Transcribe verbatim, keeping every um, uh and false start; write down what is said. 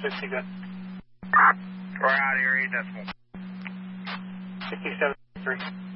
sixty good. We're out here, eight decimal. sixty-seven three.